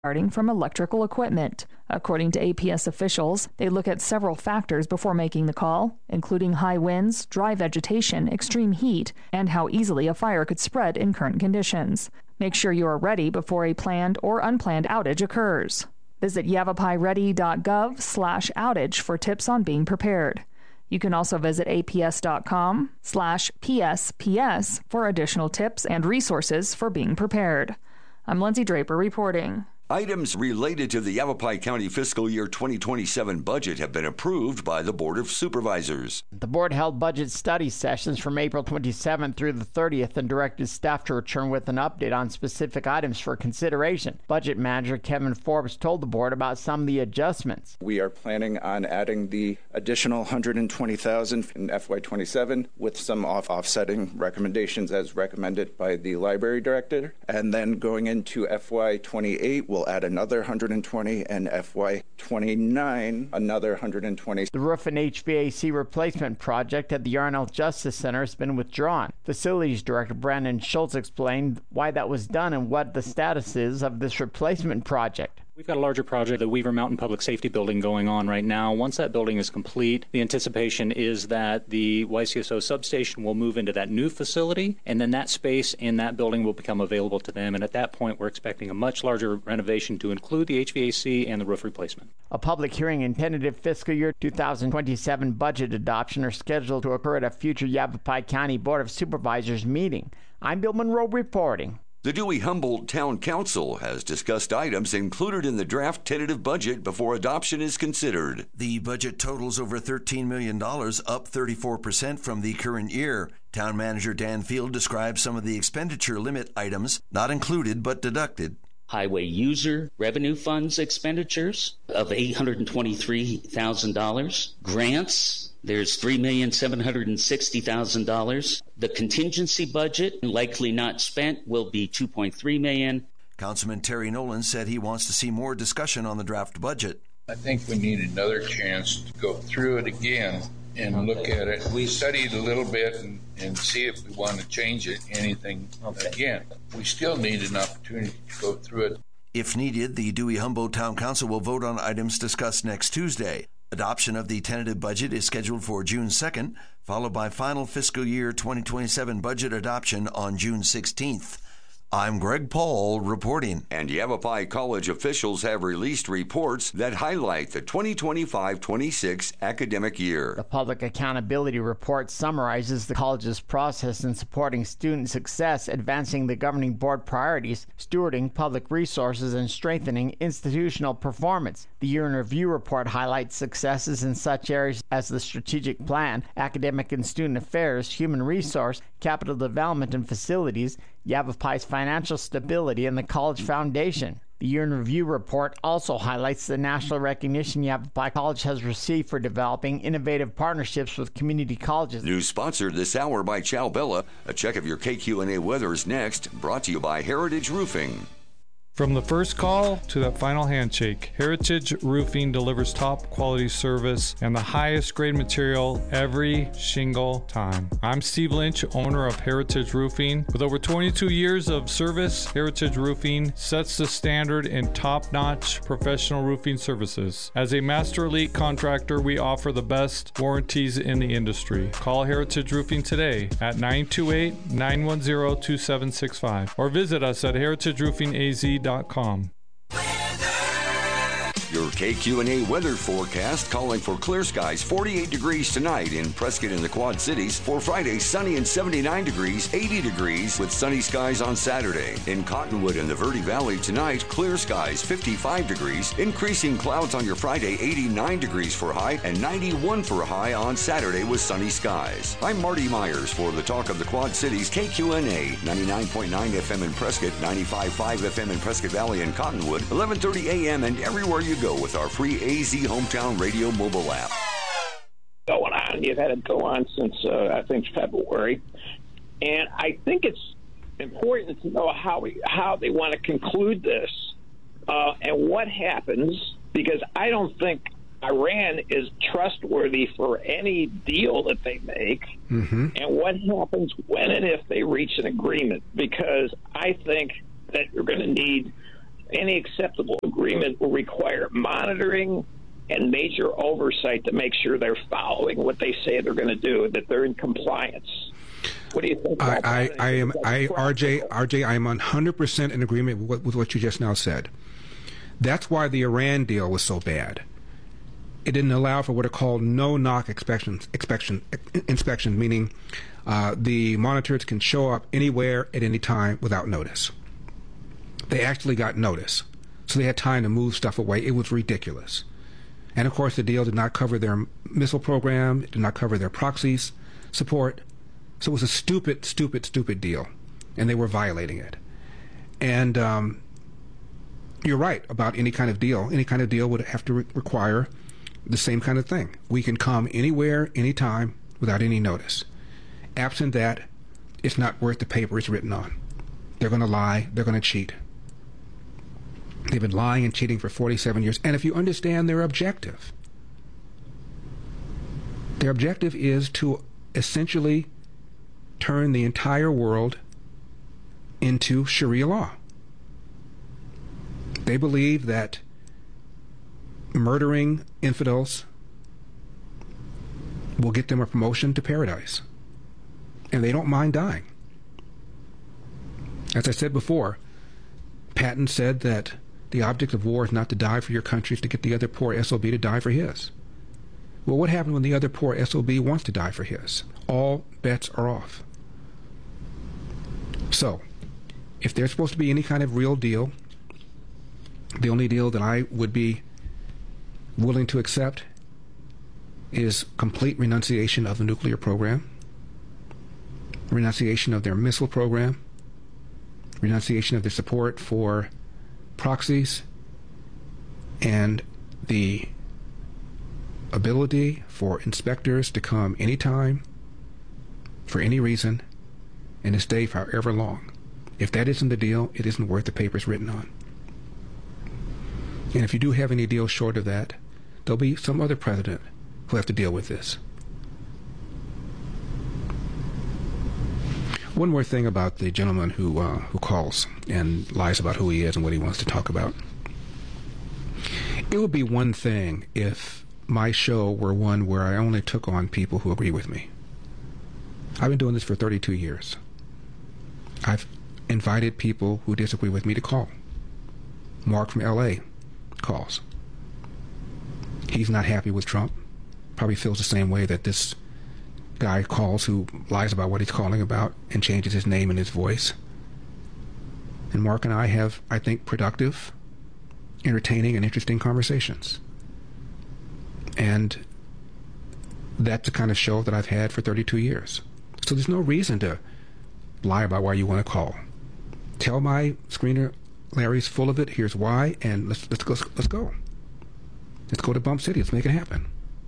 starting from electrical equipment. According to APS officials, they look at several factors before making the call, including high winds, dry vegetation, extreme heat, and how easily a fire could spread in current conditions. Make sure you are ready before a planned or unplanned outage occurs. Visit yavapai.ready.gov/outage for tips on being prepared. You can also visit aps.com/PSPS for additional tips and resources for being prepared. I'm Lindsay Draper reporting. Items related to the Yavapai County fiscal year 2027 budget have been approved by the Board of Supervisors. The board held budget study sessions from April 27th through the 30th and directed staff to return with an update on specific items for consideration. Budget manager Kevin Forbes told the board about some of the adjustments. We are planning on adding the additional $120,000 in FY27 with some offsetting recommendations as recommended by the library director. And then going into FY28, we'll add another 120, and FY29 another 120. The roof and HVAC replacement project at the Yarnell Justice Center has been withdrawn. Facilities Director Brandon Schultz explained why that was done and what the status is of this replacement project. We've got a larger project, the Weaver Mountain Public Safety Building, going on right now. Once that building is complete, the anticipation is that the YCSO substation will move into that new facility, and then that space in that building will become available to them. And at that point, we're expecting a much larger renovation to include the HVAC and the roof replacement. A public hearing and tentative fiscal year 2027 budget adoption are scheduled to occur at a future Yavapai County Board of Supervisors meeting. I'm Bill Monroe reporting. The Dewey-Humboldt Town Council has discussed items included in the draft tentative budget before adoption is considered. The budget totals over $13 million, up 34% from the current year. Town Manager Dan Field describes some of the expenditure limit items not included but deducted. Highway user revenue funds expenditures of $823,000. Grants, there's $3,760,000. The contingency budget, likely not spent, will be $2.3 million. Councilman Terry Nolan said he wants to see more discussion on the draft budget. I think we need another chance to go through it again and look at it. We studied a little bit and see if we want to change it, anything again. We still need an opportunity to go through it. If needed, the Dewey-Humboldt Town Council will vote on items discussed next Tuesday. Adoption of the tentative budget is scheduled for June 2nd, followed by final fiscal year 2027 budget adoption on June 16th. I'm Greg Paul reporting. And Yavapai College officials have released reports that highlight the 2025-26 academic year. The Public Accountability Report summarizes the college's process in supporting student success, advancing the governing board priorities, stewarding public resources, and strengthening institutional performance. The Year in Review report highlights successes in such areas as the strategic plan, academic and student affairs, human resource, capital development and facilities, Yavapai's financial stability, and the College Foundation. The Year in Review report also highlights the national recognition Yavapai College has received for developing innovative partnerships with community colleges. News sponsored this hour by Chow Bella. A check of your KQNA weather is next, brought to you by Heritage Roofing. From the first call to that final handshake, Heritage Roofing delivers top quality service and the highest grade material every single time. I'm Steve Lynch, owner of Heritage Roofing. With over 22 years of service, Heritage Roofing sets the standard in top-notch professional roofing services. As a master elite contractor, we offer the best warranties in the industry. Call Heritage Roofing today at 928-910-2765 or visit us at heritageroofingaz.com. Your KQNA weather forecast calling for clear skies, 48 degrees tonight in Prescott and the Quad Cities. For Friday, sunny and 79 degrees, 80 degrees with sunny skies on Saturday. In Cottonwood and the Verde Valley tonight, clear skies, 55 degrees. Increasing clouds on your Friday, 89 degrees for a high and 91 for a high on Saturday with sunny skies. I'm Marty Myers for the Talk of the Quad Cities, KQNA, 99.9 FM in Prescott, 95.5 FM in Prescott Valley and Cottonwood, 11:30 a.m. and everywhere you go with our free AZ Hometown Radio mobile app. Going on. You've had it go on since, I think, February. And I think it's important to know how they want to conclude this and what happens, because I don't think Iran is trustworthy for any deal that they make. Mm-hmm. And what happens when and if they reach an agreement, because I think that you're going to need any acceptable agreement will require monitoring and major oversight to make sure they're following what they say they're going to do, that they're in compliance. What do you think? RJ, I am 100% in agreement with what you just now said. That's why the Iran deal was so bad. It didn't allow for what are called no-knock inspections, meaning the monitors can show up anywhere at any time without notice. They actually got notice, so they had time to move stuff away. It was ridiculous. And of course, the deal did not cover their missile program. It did not cover their proxies support. So it was a stupid, stupid, stupid deal, and they were violating it. And you're right about any kind of deal. Any kind of deal would have to require the same kind of thing. We can come anywhere, anytime, without any notice. Absent that, it's not worth the paper it's written on. They're going to lie. They're going to cheat. They've been lying and cheating for 47 years. And if you understand their objective is to essentially turn the entire world into Sharia law. They believe that murdering infidels will get them a promotion to paradise. And they don't mind dying. As I said before, Patton said that the object of war is not to die for your country, it's to get the other poor SOB to die for his. Well, what happens when the other poor SOB wants to die for his? All bets are off. So, if there's supposed to be any kind of real deal, the only deal that I would be willing to accept is complete renunciation of the nuclear program, renunciation of their missile program, renunciation of their support for proxies, and the ability for inspectors to come anytime, for any reason, and to stay for however long. If that isn't the deal, it isn't worth the paper it's written on. And if you do have any deal short of that, there'll be some other president who'll have to deal with this. One more thing about the gentleman who calls and lies about who he is and what he wants to talk about. It would be one thing if my show were one where I only took on people who agree with me. I've been doing this for 32 years. I've invited people who disagree with me to call. Mark from LA calls. He's not happy with Trump. Probably feels the same way that this guy calls who lies about what he's calling about and changes his name and his voice. And Mark and I have, I think, productive, entertaining, and interesting conversations. And that's the kind of show that I've had for 32 years. So there's no reason to lie about why you want to call. Tell my screener, Larry's full of it, here's why, and let's go. Let's go to Bump City, let's make it happen.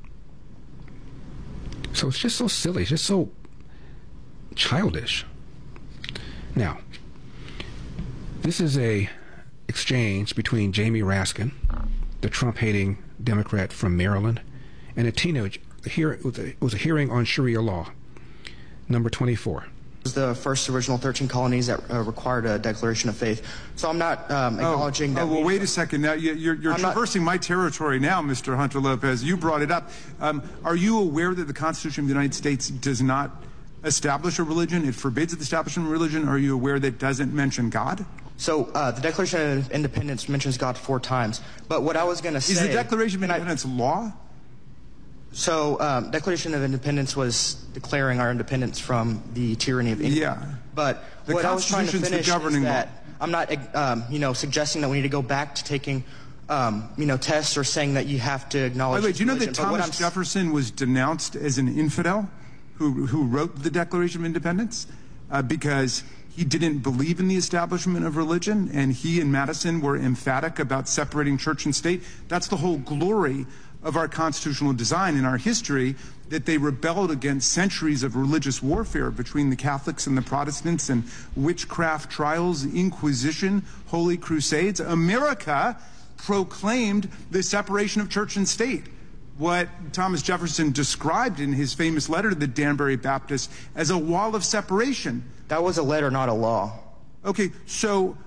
So it's just so silly, it's just so childish. Now, this is a exchange between Jamie Raskin, the Trump-hating Democrat from Maryland, and a teenager. It was a hearing on Sharia law, number 24. It was the first original 13 colonies that required a declaration of faith. So I'm not acknowledging that. Well, wait a second. Now you're traversing my territory now, Mr. Hunter Lopez. You brought it up. Are you aware that the Constitution of the United States does not establish a religion? It forbids the establishment of religion. Are you aware that it doesn't mention God? So the Declaration of Independence mentions God 4 times. But what I was going to say... Is the Declaration of Independence law? So Declaration of Independence was declaring our independence from the tyranny of England. Yeah. But what I was trying to finish is that I'm not, suggesting that we need to go back to taking, tests or saying that you have to acknowledge. Wait, do you know that Thomas Jefferson was denounced as an infidel who wrote the Declaration of Independence because he didn't believe in the establishment of religion, and he and Madison were emphatic about separating church and state? That's the whole glory of our constitutional design in our history, that they rebelled against centuries of religious warfare between the Catholics and the Protestants and witchcraft trials, Inquisition, Holy Crusades. America proclaimed the separation of church and state, what Thomas Jefferson described in his famous letter to the Danbury Baptists as a wall of separation. That was a letter, not a law. Okay, so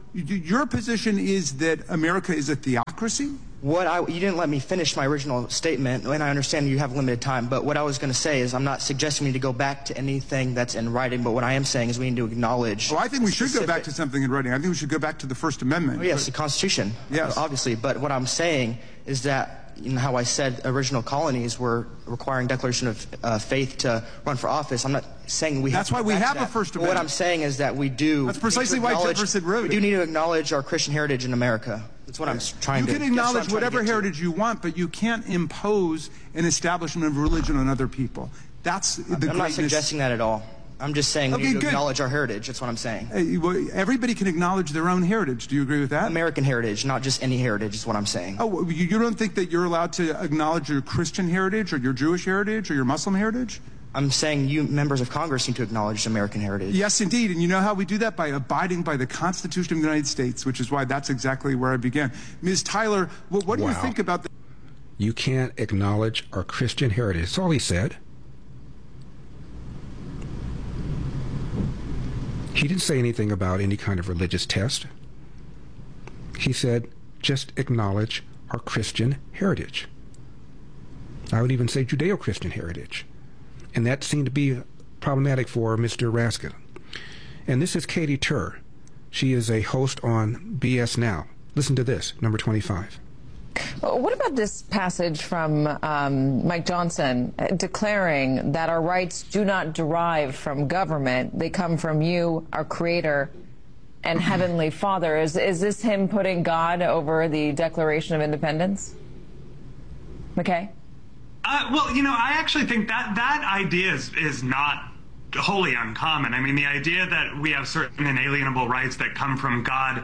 your position is that America is a theocracy? You didn't let me finish my original statement, and I understand you have limited time, but what I was going to say is I'm not suggesting we need to go back to anything that's in writing, but what I am saying is we need to acknowledge... Well, I think we should go back to something in writing. I think we should go back to the First Amendment. Oh, yes, the Constitution, yes. Obviously, but what I'm saying is that, you know, how I said original colonies were requiring declaration of faith to run for office. I'm not saying we That's why we have a First Amendment. What I'm saying is that we do... That's precisely why Jefferson wrote it. We do need to acknowledge our Christian heritage in America. That's what I'm trying to... You can acknowledge whatever heritage you want, but you can't impose an establishment of religion on other people. That's the greatness. I'm not suggesting that at all. I'm just saying we need to acknowledge our heritage. That's what I'm saying. Everybody can acknowledge their own heritage. Do you agree with that? American heritage, not just any heritage, is what I'm saying. Oh, you don't think that you're allowed to acknowledge your Christian heritage or your Jewish heritage or your Muslim heritage? I'm saying you members of Congress need to acknowledge American heritage. Yes, indeed. And you know how we do that? By abiding by the Constitution of the United States, which is why that's exactly where I began. Ms. Tyler, what do you think about that? You can't acknowledge our Christian heritage. That's all he said. He didn't say anything about any kind of religious test. He said, just acknowledge our Christian heritage. I would even say Judeo-Christian heritage. And that seemed to be problematic for Mr. Raskin. And this is Katie Tur. She is a host on BS Now. Listen to this, number 25. What about this passage from Mike Johnson declaring that our rights do not derive from government, they come from you, our Creator, and Heavenly Father? Is this him putting God over the Declaration of Independence? McKay? Well, you know, I actually think that idea is not wholly uncommon. I mean, the idea that we have certain inalienable rights that come from God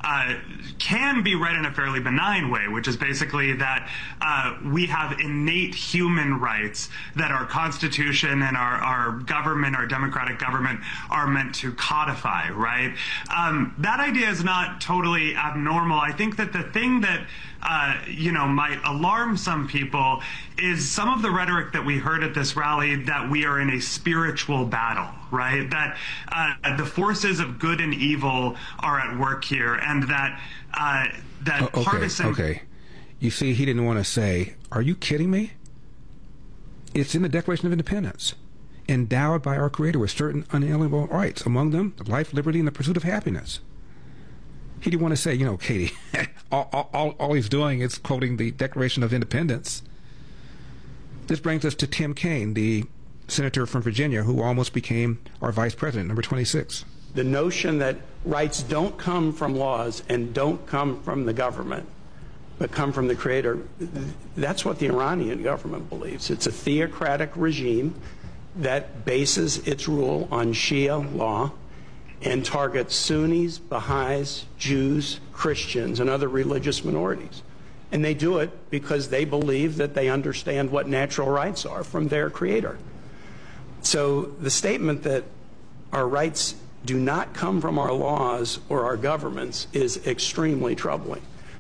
can be read in a fairly benign way, which is basically that we have innate human rights that our Constitution and our government, our democratic government, are meant to codify, right? That idea is not totally abnormal. I think that the thing that might alarm some people is some of the rhetoric that we heard at this rally that we are in a spiritual battle, right? That the forces of good and evil are at work here, and that partisan... Okay. You see, he didn't want to say, are you kidding me? It's in the Declaration of Independence, endowed by our Creator with certain unalienable rights, among them life, liberty, and the pursuit of happiness. He didn't want to say, Katie, all he's doing is quoting the Declaration of Independence. This brings us to Tim Kaine, the senator from Virginia, who almost became our vice president, number 26. The notion that rights don't come from laws and don't come from the government, but come from the Creator, that's what the Iranian government believes. It's a theocratic regime that bases its rule on Shia law and targets Sunnis, Baha'is, Jews, Christians, and other religious minorities. And they do it because they believe that they understand what natural rights are from their Creator. So the statement that our rights do not come from our laws or our governments is extremely troubling.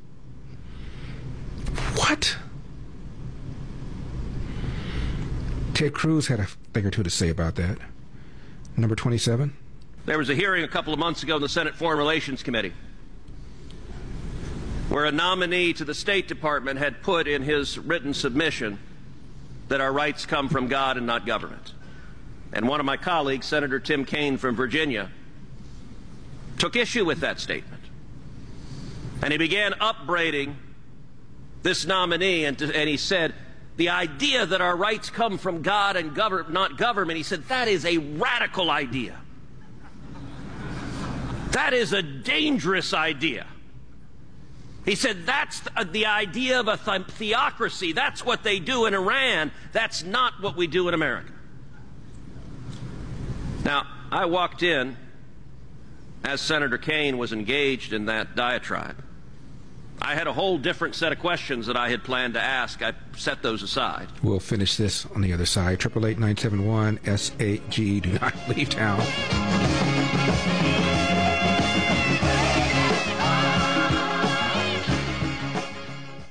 What? Ted Cruz had a thing or two to say about that. Number 27. There was a hearing a couple of months ago in the Senate Foreign Relations Committee where a nominee to the State Department had put in his written submission that our rights come from God and not government. And one of my colleagues, Senator Tim Kaine from Virginia, took issue with that statement. And he began upbraiding this nominee, and he said, the idea that our rights come from God and not government, he said, that is a radical idea. That is a dangerous idea. He said, that's the idea of a theocracy. That's what they do in Iran. That's not what we do in America. Now, I walked in as Senator Kaine was engaged in that diatribe. I had a whole different set of questions that I had planned to ask. I set those aside. We'll finish this on the other side. 888-971-SAGE. Do not leave town.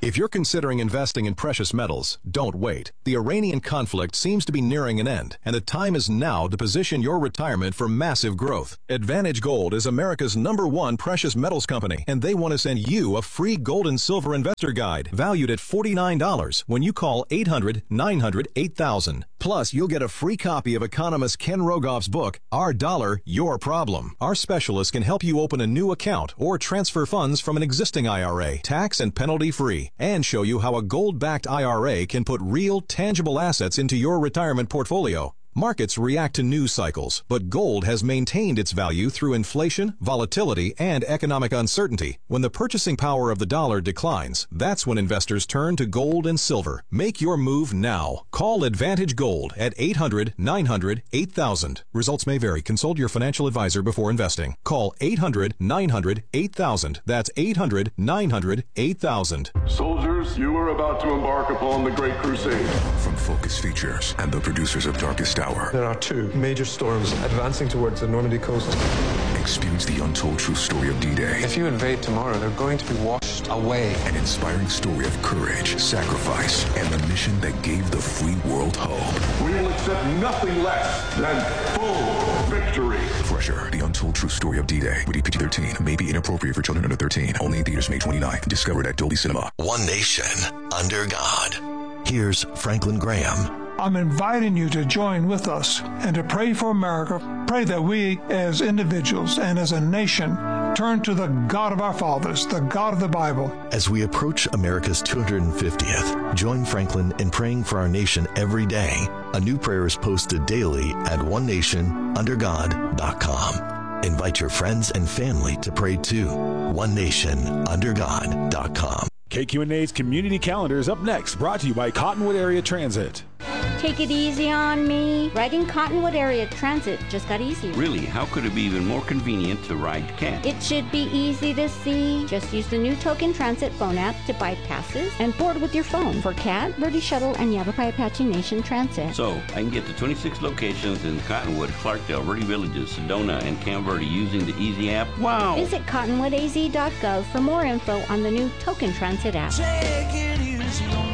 If you're considering investing in precious metals, don't wait. The Iranian conflict seems to be nearing an end, and the time is now to position your retirement for massive growth. Advantage Gold is America's #1 precious metals company, and they want to send you a free gold and silver investor guide valued at $49 when you call 800-900-8000. Plus, you'll get a free copy of economist Ken Rogoff's book, Our Dollar, Your Problem. Our specialists can help you open a new account or transfer funds from an existing IRA, tax and penalty free, and show you how a gold-backed IRA can put real, tangible assets into your retirement portfolio. Markets react to news cycles, but gold has maintained its value through inflation, volatility, and economic uncertainty. When the purchasing power of the dollar declines, that's when investors turn to gold and silver. Make your move now. Call Advantage Gold at 800-900-8000. Results may vary. Consult your financial advisor before investing. Call 800-900-8000. That's 800-900-8000. Soldiers, you are about to embark upon the Great Crusade. From Focus Features and the producers of Darkest Hour. There are 2 major storms advancing towards the Normandy coast. Experience the untold true story of D-Day. If you invade tomorrow, they're going to be washed away. An inspiring story of courage, sacrifice, and the mission that gave the free world hope. We will accept nothing less than full victory. Crusher, the untold true story of D-Day. Rated PG-13. May be inappropriate for children under 13. Only in theaters May 29th. Discovered at Dolby Cinema. One nation under God. Here's Franklin Graham. I'm inviting you to join with us and to pray for America. Pray that we as individuals and as a nation turn to the God of our fathers, the God of the Bible. As we approach America's 250th, join Franklin in praying for our nation every day. A new prayer is posted daily at onenationundergod.com. Invite your friends and family to pray too. onenationundergod.com. KQNA's Community Calendar is up next, brought to you by Cottonwood Area Transit. Take it easy on me. Riding Cottonwood Area Transit just got easier. Really? How could it be even more convenient to ride CAT? It should be easy to see. Just use the new Token Transit phone app to buy passes and board with your phone for CAT, Verde Shuttle, and Yavapai Apache Nation Transit. So, I can get to 26 locations in Cottonwood, Clarkdale, Verde Villages, Sedona, and Camp Verde using the Easy app. Wow! Visit cottonwoodaz.gov for more info on the new Token Transit app. Take it easy on me.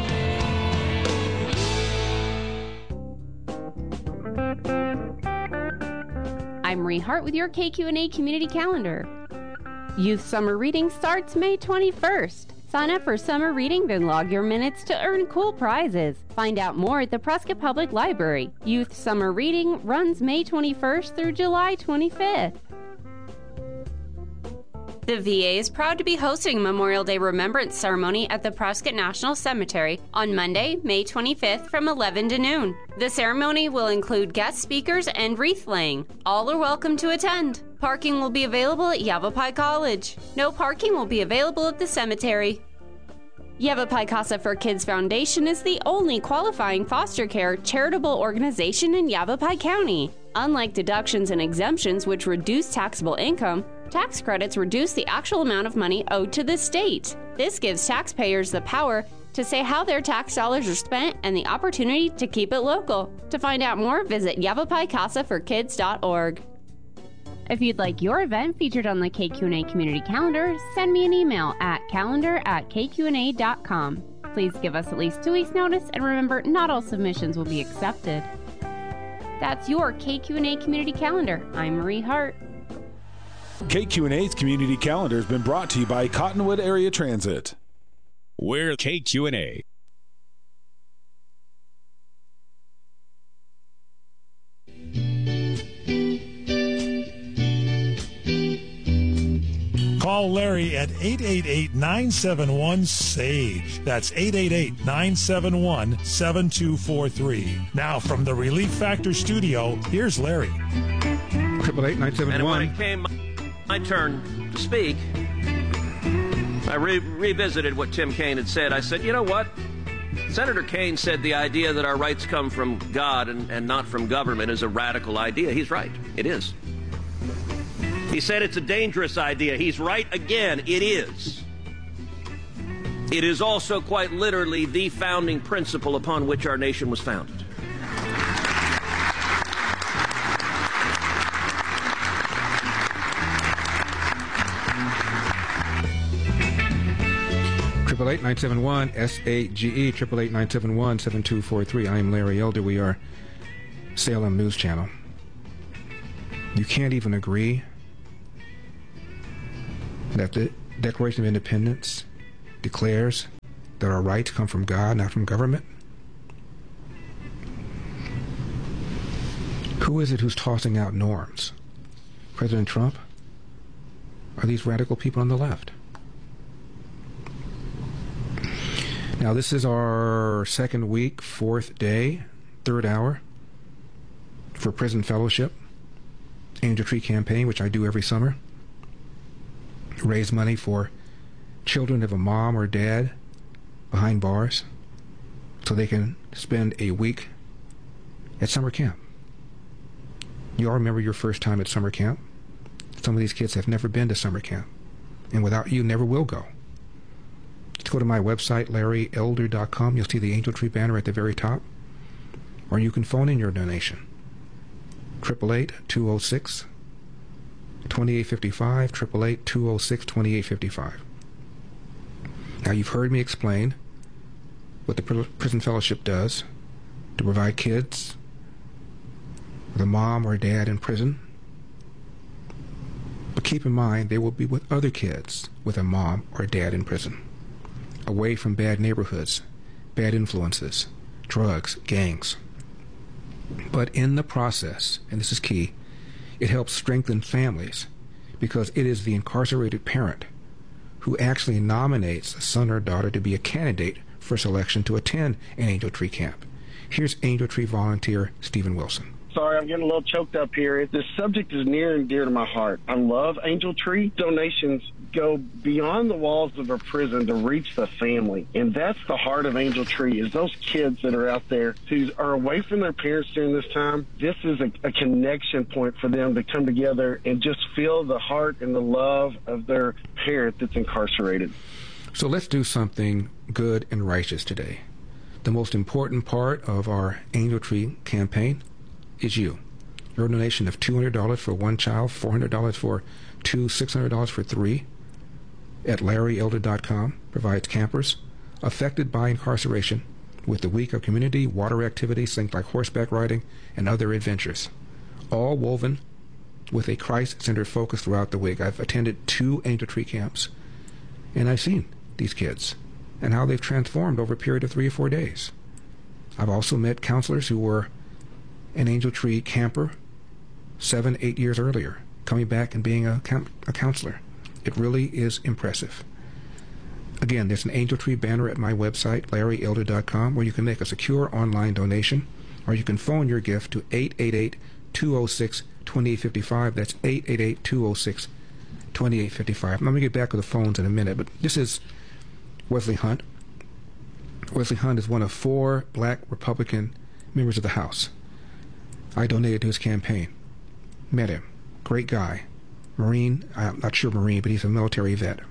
I'm Marie Hart with your KQNA Community Calendar. Youth Summer Reading starts May 21st. Sign up for summer reading, then log your minutes to earn cool prizes. Find out more at the Prescott Public Library. Youth Summer Reading runs May 21st through July 25th. The VA is proud to be hosting Memorial Day Remembrance Ceremony at the Prescott National Cemetery on Monday, May 25th from 11 to noon. The ceremony will include guest speakers and wreath laying. All are welcome to attend. Parking will be available at Yavapai College. No parking will be available at the cemetery. Yavapai Casa for Kids Foundation is the only qualifying foster care charitable organization in Yavapai County. Unlike deductions and exemptions, which reduce taxable income, tax credits reduce the actual amount of money owed to the state. This gives taxpayers the power to say how their tax dollars are spent and the opportunity to keep it local. To find out more, visit YavapaiCasaForKids.org. If you'd like your event featured on the KQNA Community Calendar, send me an email at calendar@kqna.com. Please give us at least 2 weeks' notice, and remember, not all submissions will be accepted. That's your KQNA Community Calendar. I'm Marie Hart. KQNA's Community Calendar has been brought to you by Cottonwood Area Transit. We're KQNA. Call Larry at 888-971-SAGE. That's 888-971-7243. Now from the Relief Factor studio, here's Larry. 888-971. And when it came my turn to speak, I revisited what Tim Kaine had said. I said, you know what? Senator Kaine said the idea that our rights come from God and not from government is a radical idea. He's right. It is. He said it's a dangerous idea. He's right again. It is. It is also quite literally the founding principle upon which our nation was founded. 888-971-SAGE, 888-971-7243. I am Larry Elder. We are Salem News Channel. You can't even agree that the Declaration of Independence declares that our rights come from God, not from government? Who is it who's tossing out norms? President Trump? Are these radical people on the left? Now, this is our second week, fourth day, third hour for Prison Fellowship, Angel Tree Campaign, which I do every summer. Raise money for children of a mom or dad behind bars so they can spend a week at summer camp. You all remember your first time at summer camp? Some of these kids have never been to summer camp, and without you, never will go. Just go to my website, LarryElder.com. You'll see the Angel Tree banner at the very top. Or you can phone in your donation. 888-206-2855, 888-206-2855. Now, you've heard me explain what the Prison Fellowship does to provide kids with a mom or a dad in prison. But keep in mind, they will be with other kids with a mom or dad in prison, away from bad neighborhoods, bad influences, drugs, gangs. But in the process, and this is key, it helps strengthen families because it is the incarcerated parent who actually nominates a son or daughter to be a candidate for selection to attend an Angel Tree camp. Here's Angel Tree volunteer Stephen Wilson. Sorry, I'm getting a little choked up here. This subject is near and dear to my heart. I love Angel Tree. Donations go beyond the walls of a prison to reach the family. And that's the heart of Angel Tree, is those kids that are out there who are away from their parents during this time. This is a connection point for them to come together and just feel the heart and the love of their parent that's incarcerated. So let's do something good and righteous today. The most important part of our Angel Tree campaign is you. Your donation of $200 for one child, $400 for two, $600 for three at LarryElder.com provides campers affected by incarceration with a week of community water activities, things like horseback riding and other adventures, all woven with a Christ-centered focus throughout the week. I've attended 2 Angel Tree camps, and I've seen these kids and how they've transformed over a period of 3 or 4 days. I've also met counselors who were an Angel Tree camper 7, 8 years earlier, coming back and being a counselor. It really is impressive. Again, there's an Angel Tree banner at my website, LarryElder.com, where you can make a secure online donation, or you can phone your gift to 888-206-2855. That's 888-206-2855. I'm going to get back to the phones in a minute, but this is Wesley Hunt. Wesley Hunt is one of 4 black Republican members of the House. I donated to his campaign. Met him. Great guy. Marine. I'm not sure Marine, but he's a military vet.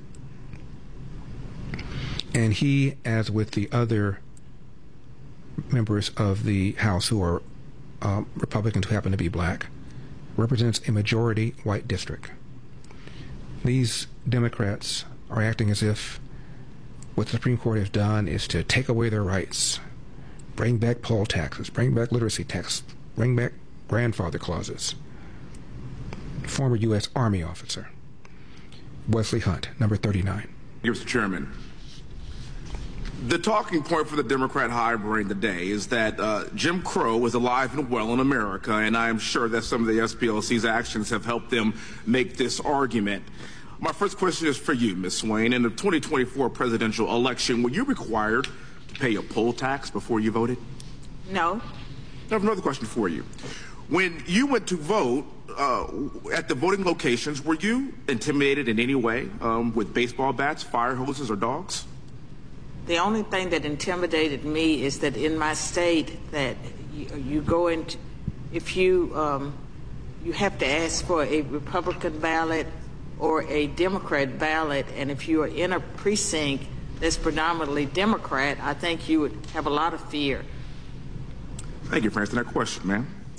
And he, as with the other members of the House who are Republicans who happen to be black, represents a majority white district. These Democrats are acting as if what the Supreme Court has done is to take away their rights, bring back poll taxes, bring back literacy taxes, bring back grandfather clauses. Former U.S. Army officer, Wesley Hunt, number 39. Mr. Chairman, the talking point for the Democrat high brain today is that Jim Crow is alive and well in America, and I am sure that some of the SPLC's actions have helped them make this argument. My first question is for you, Ms. Swain. In the 2024 presidential election, were you required to pay a poll tax before you voted? No. I have another question for you. When you went to vote at the voting locations, were you intimidated in any way with baseball bats, fire hoses, or dogs? The only thing that intimidated me is that in my state that you go into, if you you have to ask for a Republican ballot or a Democrat ballot, and if you are in a precinct that's predominantly Democrat, I think you would have a lot of fear. Thank you for answering that question, ma'am.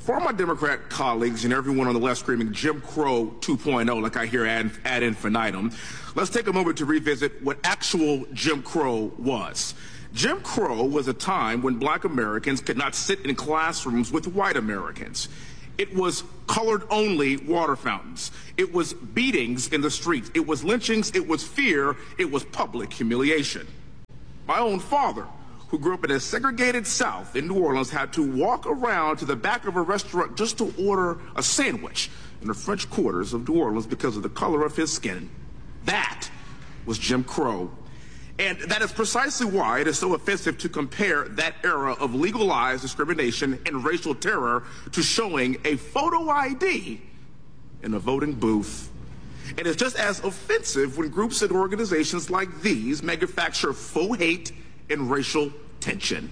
For my Democrat colleagues and everyone on the left screaming Jim Crow 2.0, like I hear ad infinitum, let's take a moment to revisit what actual Jim Crow was. Jim Crow was a time when black Americans could not sit in classrooms with white Americans. It was colored-only water fountains. It was beatings in the streets. It was lynchings. It was fear. It was public humiliation. My own father, who grew up in a segregated South in New Orleans, had to walk around to the back of a restaurant just to order a sandwich in the French quarters of New Orleans because of the color of his skin. That was Jim Crow. And that is precisely why it is so offensive to compare that era of legalized discrimination and racial terror to showing a photo ID in a voting booth. And it's just as offensive when groups and organizations like these manufacture faux hate and racial tension.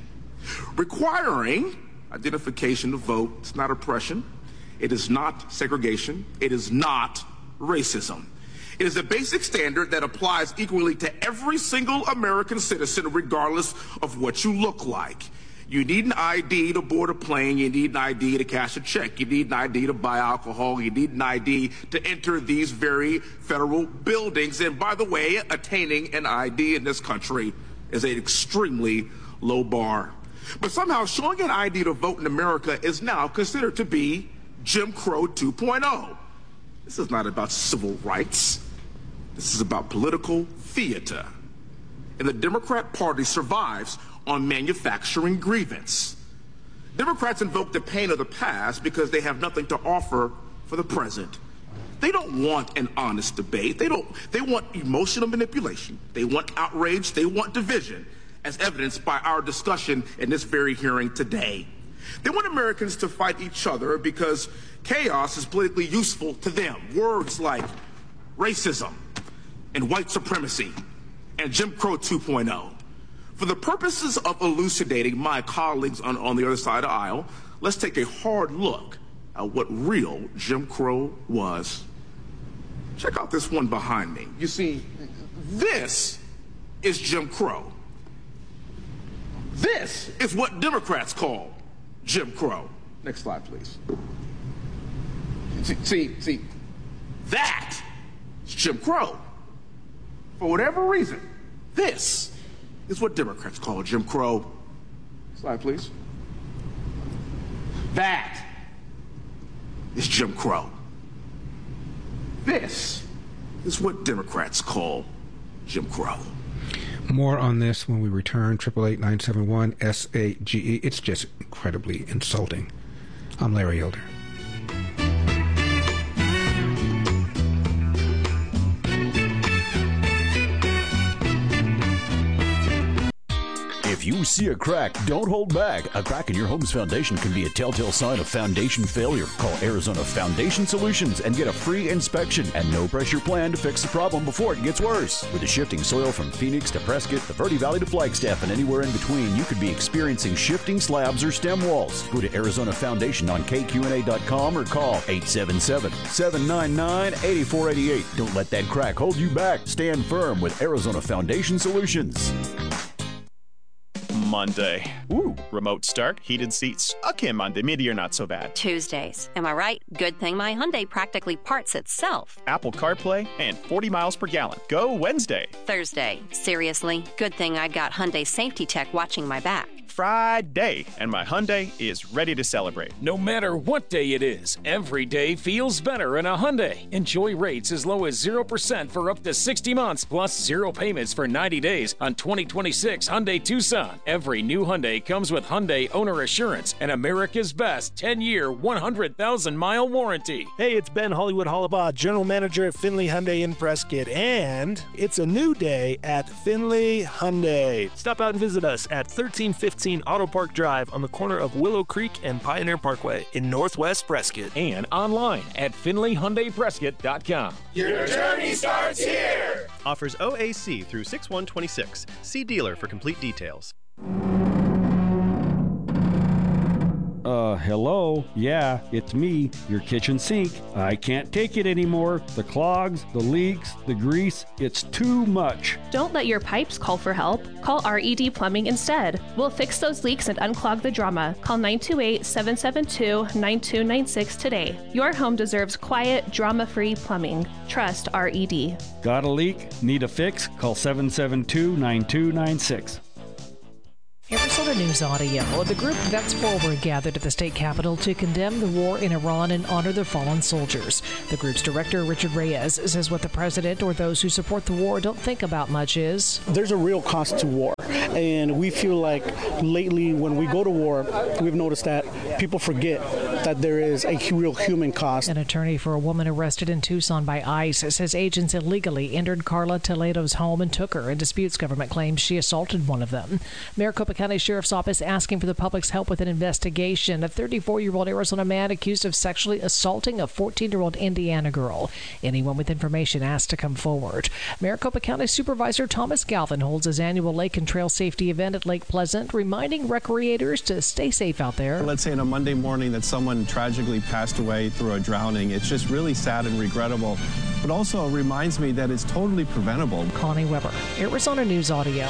Requiring identification to vote is not oppression. It is not segregation. It is not racism. It is a basic standard that applies equally to every single American citizen, regardless of what you look like. You need an ID to board a plane. You need an ID to cash a check. You need an ID to buy alcohol. You need an ID to enter these very federal buildings. And by the way, attaining an ID in this country is an extremely low bar. But somehow showing an ID to vote in America is now considered to be Jim Crow 2.0. This is not about civil rights. This is about political theater. And the Democrat Party survives on manufacturing grievance. Democrats invoke the pain of the past because they have nothing to offer for the present. They don't want an honest debate. They want emotional manipulation. They want outrage. They want division, as evidenced by our discussion in this very hearing today. They want Americans to fight each other because chaos is politically useful to them. Words like racism and white supremacy and Jim Crow 2.0. For the purposes of elucidating my colleagues on the other side of the aisle, let's take a hard look at what real Jim Crow was. Check out this one behind me. You see, this is Jim Crow. This is what Democrats call Jim Crow. Next slide, please. See, that is Jim Crow. For whatever reason, this is what Democrats call Jim Crow. Slide, please. That is Jim Crow. This is what Democrats call Jim Crow. More on this when we return. 888-971-SAGE. It's just incredibly insulting. I'm Larry Elder. If you see a crack, don't hold back. A crack in your home's foundation can be a telltale sign of foundation failure. Call Arizona Foundation Solutions and get a free inspection and no-pressure plan to fix the problem before it gets worse. With the shifting soil from Phoenix to Prescott, the Verde Valley to Flagstaff, and anywhere in between, you could be experiencing shifting slabs or stem walls. Go to Arizona Foundation on KQNA.com or call 877-799-8488. Don't let that crack hold you back. Stand firm with Arizona Foundation Solutions. Monday. Ooh, remote start, heated seats. Okay, Monday, maybe you're not so bad. Tuesdays. Am I right? Good thing my Hyundai practically parts itself. Apple CarPlay and 40 miles per gallon. Go Wednesday. Thursday. Seriously? Good thing I've got Hyundai Safety Tech watching my back. Friday, and my Hyundai is ready to celebrate. No matter what day it is, every day feels better in a Hyundai. Enjoy rates as low as 0% for up to 60 months, plus 0 payments for 90 days on 2026 Hyundai Tucson. Every new Hyundai comes with Hyundai Owner Assurance and America's best 10-year, 100,000-mile warranty. Hey, it's Ben Hollywood Hollabaugh, General Manager at Finley Hyundai in Prescott, and it's a new day at Finley Hyundai. Stop out and visit us at 1315 Auto Park Drive on the corner of Willow Creek and Pioneer Parkway in Northwest Prescott. And online at FinleyHyundaiPrescott.com. Your journey starts here! Offers OAC through 6/126. See dealer for complete details. Hello? Yeah, it's me, your kitchen sink. I can't take it anymore. The clogs, the leaks, the grease, it's too much. Don't let your pipes call for help. Call RED Plumbing instead. We'll fix those leaks and unclog the drama. Call 928-772-9296 today. Your home deserves quiet, drama-free plumbing. Trust RED. Got a leak? Need a fix? Call 772-9296. Arizona News Audio. The group Vets Forward gathered at the state capitol to condemn the war in Iran and honor the fallen soldiers. The group's director, Richard Reyes, says what the president or those who support the war don't think about much is there's a real cost to war. And we feel like lately when we go to war, we've noticed that people forget that there is a real human cost. An attorney for a woman arrested in Tucson by ICE says agents illegally entered Carla Toledo's home and took her and disputes government claims she assaulted one of them. Maricopa County Sheriff's Office asking for the public's help with an investigation. A 34-year-old Arizona man accused of sexually assaulting a 14-year-old Indiana girl. Anyone with information asked to come forward. Maricopa County Supervisor Thomas Galvin holds his annual lake and trail safety event at Lake Pleasant, reminding recreators to stay safe out there. Let's say on a Monday morning that someone tragically passed away through a drowning. It's just really sad and regrettable, but also reminds me that it's totally preventable. Connie Weber, Arizona News Audio.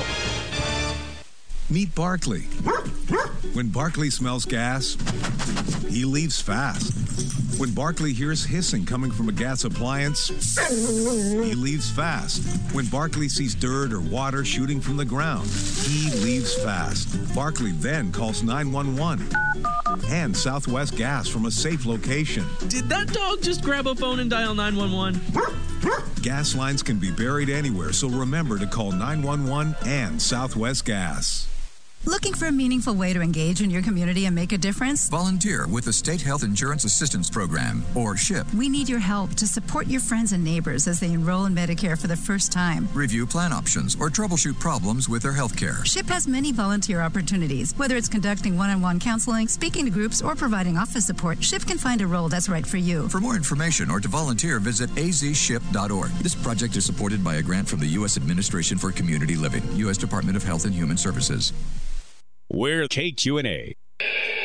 Meet Barkley. When Barkley smells gas, he leaves fast. When Barkley hears hissing coming from a gas appliance, he leaves fast. When Barkley sees dirt or water shooting from the ground, he leaves fast. Barkley then calls 911 and Southwest Gas from a safe location. Did that dog just grab a phone and dial 911? Gas lines can be buried anywhere, so remember to call 911 and Southwest Gas. Looking for a meaningful way to engage in your community and make a difference? Volunteer with the State Health Insurance Assistance Program, or SHIP. We need your help to support your friends and neighbors as they enroll in Medicare for the first time. Review plan options or troubleshoot problems with their health care. SHIP has many volunteer opportunities. Whether it's conducting one-on-one counseling, speaking to groups, or providing office support, SHIP can find a role that's right for you. For more information or to volunteer, visit azship.org. This project is supported by a grant from the U.S. Administration for Community Living, U.S. Department of Health and Human Services. We're KQNA.